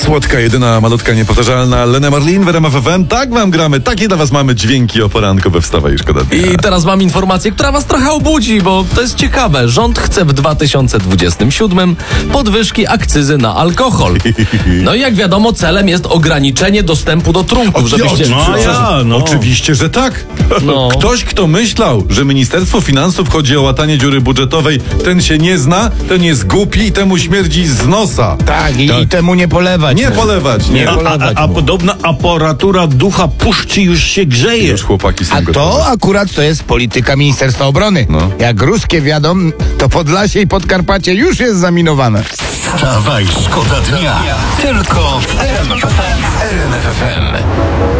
Słodka, jedyna, malutka, niepowtarzalna Lena Marlin w RMF FM. Tak wam gramy, takie dla was mamy dźwięki o poranku we Wstawaj i Szkoda Dnia. I teraz mam informację, która was trochę obudzi, bo to jest ciekawe. Rząd chce w 2027 podwyżki akcyzy na alkohol. No i jak wiadomo, celem jest ograniczenie dostępu do trunków, żebyście... Oczywiście, że tak. No. Ktoś, kto myślał, że Ministerstwo Finansów chodzi o łatanie dziury budżetowej, ten się nie zna, ten jest głupi i temu śmierdzi z nosa. Tak, i temu nie polewać. Nie polewać, nie. A podobna aparatura ducha puszczy już się grzeje. Już chłopaki są A gotowe. to akurat to jest polityka Ministerstwa Obrony. No. Jak ruskie wiadomo, to Podlasie i Podkarpacie już jest zaminowane. Wstawaj, szkoda dnia. Tylko w RMF FM.